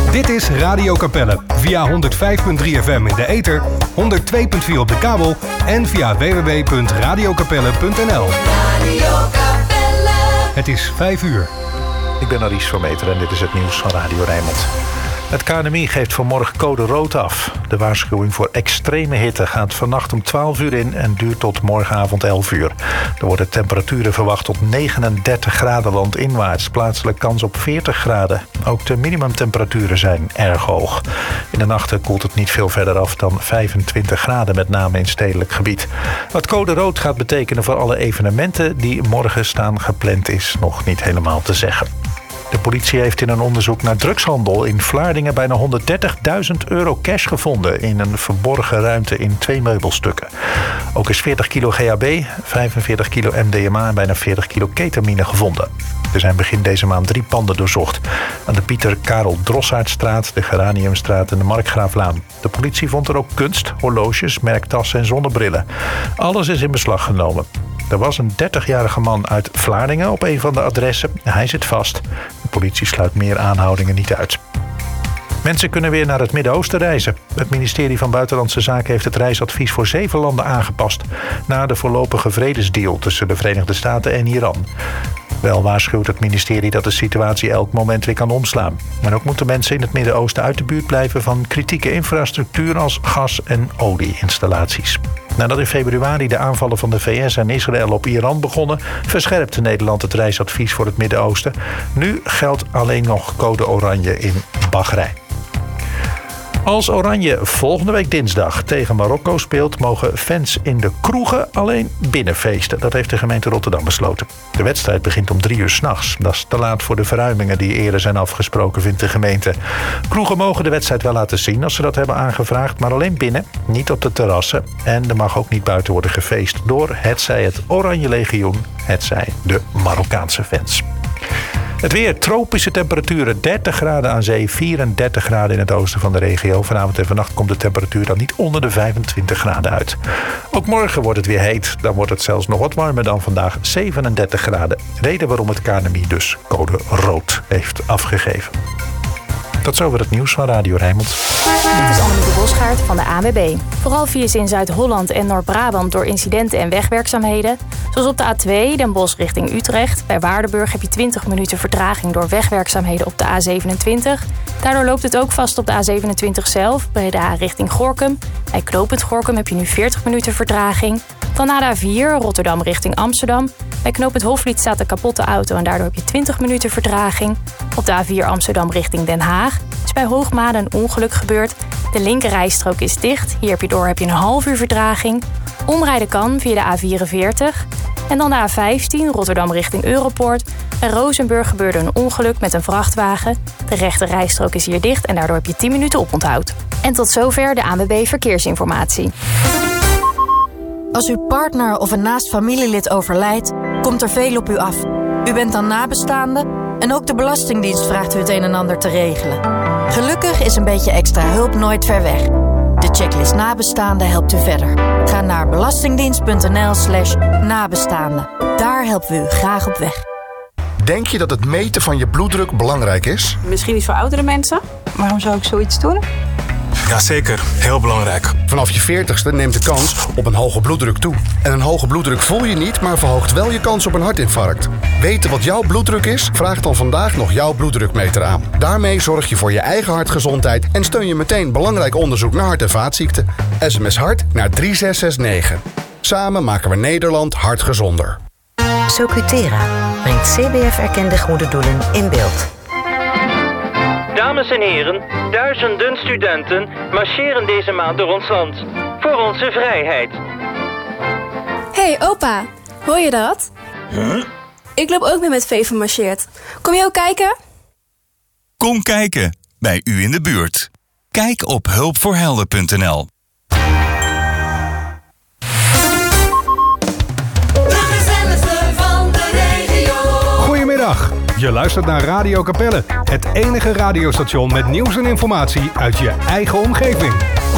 Dit is Radio Capelle via 105.3 FM in de ether, 102.4 op de kabel en via www.radiocapelle.nl. Radio Capelle. Het is 5 uur. Ik ben Aries van Meteren en dit is het nieuws van Radio Rijnmond. Het KNMI geeft vanmorgen code rood af. De waarschuwing voor extreme hitte gaat vannacht om 12 uur in en duurt tot morgenavond 11 uur. Er worden temperaturen verwacht tot 39 graden landinwaarts. Plaatselijk kans op 40 graden. Ook de minimumtemperaturen zijn erg hoog. In de nachten koelt het niet veel verder af dan 25 graden, met name in stedelijk gebied. Wat code rood gaat betekenen voor alle evenementen die morgen staan gepland is nog niet helemaal te zeggen. De politie heeft in een onderzoek naar drugshandel in Vlaardingen bijna €130.000 cash gevonden in een verborgen ruimte in 2 meubelstukken. Ook is 40 kilo GHB, 45 kilo MDMA en bijna 40 kilo ketamine gevonden. Er zijn begin deze maand 3 panden doorzocht. Aan de Pieter Karel Drossaardstraat, de Geraniumstraat en de Markgraaflaan. De politie vond er ook kunst, horloges, merktassen en zonnebrillen. Alles is in beslag genomen. Er was een 30-jarige man uit Vlaardingen op een van de adressen. Hij zit vast. De politie sluit meer aanhoudingen niet uit. Mensen kunnen weer naar het Midden-Oosten reizen. Het ministerie van Buitenlandse Zaken heeft het reisadvies voor 7 landen aangepast na de voorlopige vredesdeal tussen de Verenigde Staten en Iran. Wel waarschuwt het ministerie dat de situatie elk moment weer kan omslaan. En ook moeten mensen in het Midden-Oosten uit de buurt blijven van kritieke infrastructuur als gas- en olie-installaties. Nadat in februari de aanvallen van de VS en Israël op Iran begonnen, verscherpte Nederland het reisadvies voor het Midden-Oosten. Nu geldt alleen nog code oranje in Bahrein. Als Oranje volgende week dinsdag tegen Marokko speelt, mogen fans in de kroegen alleen binnenfeesten. Dat heeft de gemeente Rotterdam besloten. De wedstrijd begint om 3 uur 's nachts. Dat is te laat voor de verruimingen die eerder zijn afgesproken, vindt de gemeente. Kroegen mogen de wedstrijd wel laten zien als ze dat hebben aangevraagd, maar alleen binnen, niet op de terrassen. En er mag ook niet buiten worden gefeest door hetzij het Oranje Legioen, hetzij de Marokkaanse fans. Het weer, tropische temperaturen, 30 graden aan zee, 34 graden in het oosten van de regio. Vanavond en vannacht komt de temperatuur dan niet onder de 25 graden uit. Ook morgen wordt het weer heet. Dan wordt het zelfs nog wat warmer dan vandaag, 37 graden. Reden waarom het KNMI dus code rood heeft afgegeven. Tot zover het nieuws van Radio Rijnmond. Dit is Annemieke Bosgaard van de ANWB. Vooral files in Zuid-Holland en Noord-Brabant door incidenten en wegwerkzaamheden. Zoals op de A2 Den Bosch richting Utrecht. Bij Waardenburg heb je 20 minuten vertraging door wegwerkzaamheden op de A27. Daardoor loopt het ook vast op de A27 zelf. Breda richting Gorinchem. Bij knooppunt Gorinchem heb je nu 40 minuten vertraging. Dan naar de A4 Rotterdam richting Amsterdam. Bij knooppunt Hofvliet staat een kapotte auto en daardoor heb je 20 minuten vertraging. Op de A4 Amsterdam richting Den Haag is bij Hoogmade een ongeluk gebeurd. De linkerrijstrook is dicht. Hierdoor heb je een half uur vertraging. Omrijden kan via de A44. En dan de A15 Rotterdam richting Europoort. Bij Rozenburg gebeurde een ongeluk met een vrachtwagen. De rechterrijstrook is hier dicht en daardoor heb je 10 minuten oponthoud. En tot zover de ANWB Verkeersinformatie. Als uw partner of een naast familielid overlijdt, komt er veel op u af. U bent dan nabestaande en ook de Belastingdienst vraagt u het een en ander te regelen. Gelukkig is een beetje extra hulp nooit ver weg. De checklist nabestaande helpt u verder. Ga naar belastingdienst.nl/nabestaande. Daar helpen we u graag op weg. Denk je dat het meten van je bloeddruk belangrijk is? Misschien iets voor oudere mensen. Waarom zou ik zoiets doen? Jazeker, heel belangrijk. Vanaf je 40ste neemt de kans op een hoge bloeddruk toe. En een hoge bloeddruk voel je niet, maar verhoogt wel je kans op een hartinfarct. Weten wat jouw bloeddruk is? Vraag dan vandaag nog jouw bloeddrukmeter aan. Daarmee zorg je voor je eigen hartgezondheid en steun je meteen belangrijk onderzoek naar hart- en vaatziekten. SMS hart naar 3669. Samen maken we Nederland hartgezonder. Socutera brengt CBF-erkende goede doelen in beeld. Dames en heren, duizenden studenten marcheren deze maand door ons land. Voor onze vrijheid. Hey opa, hoor je dat? Huh? Ik loop ook mee met Veven marcheert. Kom je ook kijken? Kom kijken, bij u in de buurt. Kijk op hulpvoorhelden.nl. Goedemiddag, je luistert naar Radio Capelle. Het enige radiostation met nieuws en informatie uit je eigen omgeving. 105.3